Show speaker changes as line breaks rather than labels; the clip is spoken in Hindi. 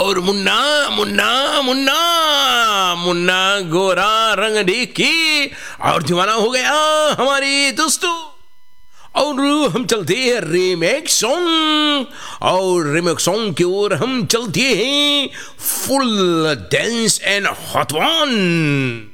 और मुन्ना मुन्ना मुन्ना मुन्ना गोरा रंग देखी और दीवाना हो गया हमारी दोस्तों। और हम चलते हैं रीमेक सॉन्ग, और रीमेक सॉन्ग की ओर हम चलते हैं full dance and hot one.